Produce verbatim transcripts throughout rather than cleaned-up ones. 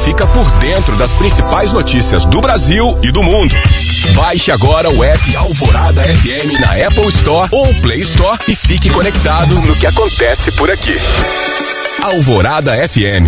fica por dentro das principais notícias do Brasil e do mundo. Baixe agora o app Alvorada F M na Apple Store ou Play Store e fique conectado no que acontece por aqui. Alvorada F M.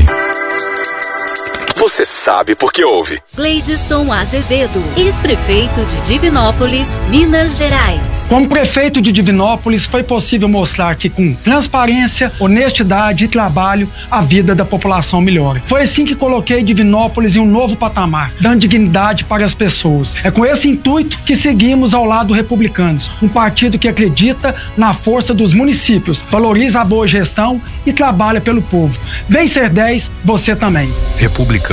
Você sabe por que ouve. Gleidson Azevedo, ex-prefeito de Divinópolis, Minas Gerais. Como prefeito de Divinópolis, foi possível mostrar que com transparência, honestidade e trabalho, a vida da população melhora. Foi assim que coloquei Divinópolis em um novo patamar, dando dignidade para as pessoas. É com esse intuito que seguimos ao lado Republicanos, um partido que acredita na força dos municípios, valoriza a boa gestão e trabalha pelo povo. Vem ser dez, você também. Republicanos.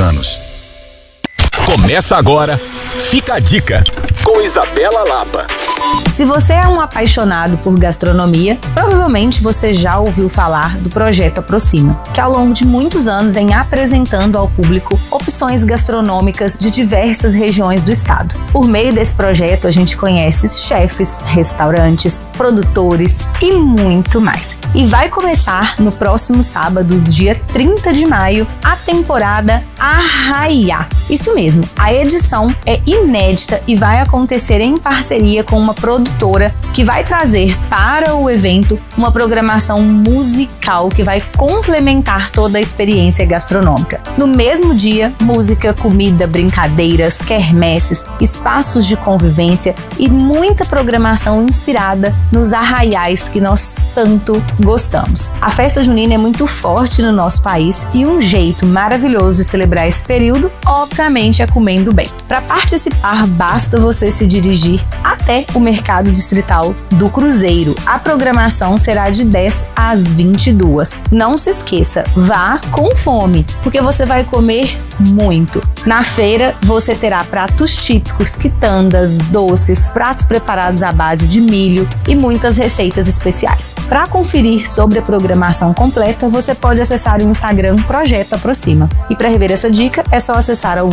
Começa agora, fica a dica com Isabela Lapa. Se você é um apaixonado por gastronomia, provavelmente você já ouviu falar do Projeto Aproxima, que ao longo de muitos anos vem apresentando ao público opções gastronômicas de diversas regiões do estado. Por meio desse projeto, a gente conhece chefes, restaurantes, produtores e muito mais. E vai começar no próximo sábado, dia trinta de maio, a temporada Arraiá. Isso mesmo, a edição é inédita e vai acontecer em parceria com uma produtora que vai trazer para o evento uma programação musical que vai complementar toda a experiência gastronômica. No mesmo dia, música, comida, brincadeiras, quermesses, espaços de convivência e muita programação inspirada nos arraiais que nós tanto gostamos. A festa junina é muito forte no nosso país e um jeito maravilhoso de celebrar esse período, obviamente, é comendo bem. Para participar, basta você se dirigir até o Mercado Distrital do Cruzeiro. A programação será de dez às vinte e duas. Não se esqueça, vá com fome, porque você vai comer muito. Na feira, você terá pratos típicos, quitandas, doces, pratos preparados à base de milho e muitas receitas especiais. Para conferir sobre a programação completa, você pode acessar o Instagram Projeto Aproxima. E para rever essa dica, é só acessar o